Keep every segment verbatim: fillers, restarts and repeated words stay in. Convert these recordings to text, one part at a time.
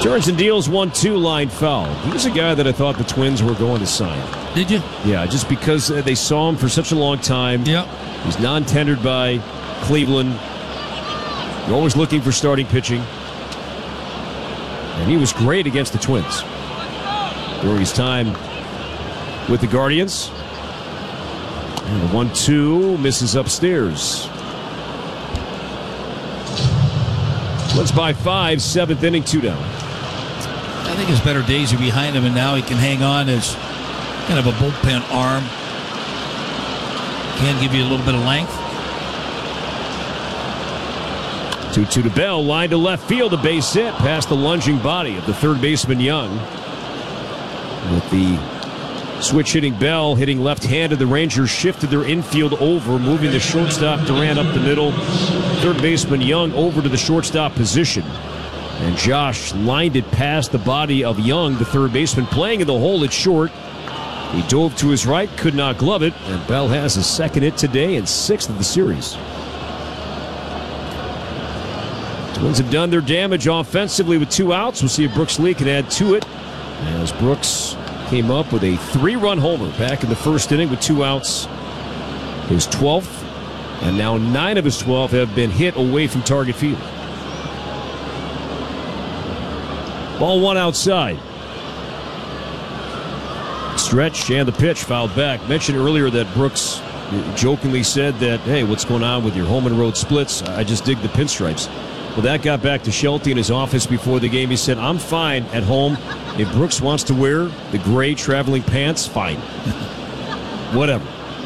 Turns and deals one two line foul. He's a guy that I thought the Twins were going to sign. Did you? Yeah, just because they saw him for such a long time. Yep. He's non-tendered by Cleveland. You're always looking for starting pitching. And he was great against the Twins during his time with the Guardians. And the one two misses upstairs. Twins by five, seventh inning, two down. I think his better days are behind him, and now he can hang on as kind of a bullpen arm. Can give you a little bit of length. two two to Bell, line to left field, a base hit past the lunging body of the third baseman Young. With the switch hitting Bell, hitting left-handed, the Rangers shifted their infield over, moving the shortstop Duran up the middle. Third baseman Young over to the shortstop position. And Josh lined it past the body of Young, the third baseman, playing in the hole at short. He dove to his right, could not glove it, and Bell has his second hit today and sixth of the series. Twins have done their damage offensively with two outs. We'll see if Brooks Lee can add to it, as Brooks came up with a three-run homer back in the first inning with two outs. His twelfth, and now nine of his twelve have been hit away from target field. Ball one outside. Stretch and the pitch fouled back. Mentioned earlier that Brooks jokingly said that, hey, what's going on with your home and road splits? I just dig the pinstripes. Well, that got back to Shelty in his office before the game. He said, I'm fine at home. If Brooks wants to wear the gray traveling pants, fine. Whatever.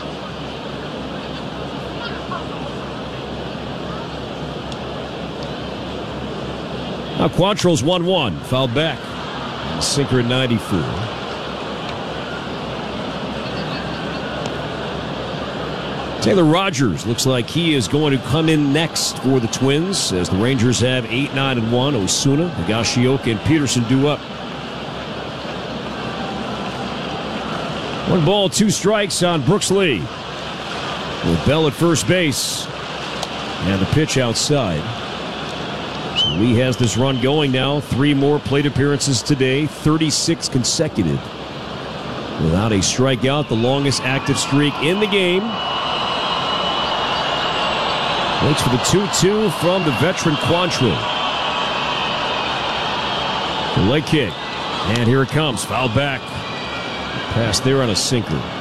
Now Quantrill's one one, fouled back. And sinker at ninety-four. Taylor Rogers looks like he is going to come in next for the Twins, as the Rangers have eight nine and one. Osuna, Higashioka, and Peterson due up. One ball, two strikes on Brooks Lee. With Bell at first base. And the pitch outside. So Lee has this run going now. Three more plate appearances today. thirty-six consecutive. Without a strikeout, the longest active streak in the game. Waits for the two two from the veteran Quantrill. The leg kick. And here it comes. Fouled back. Pass there on a sinker.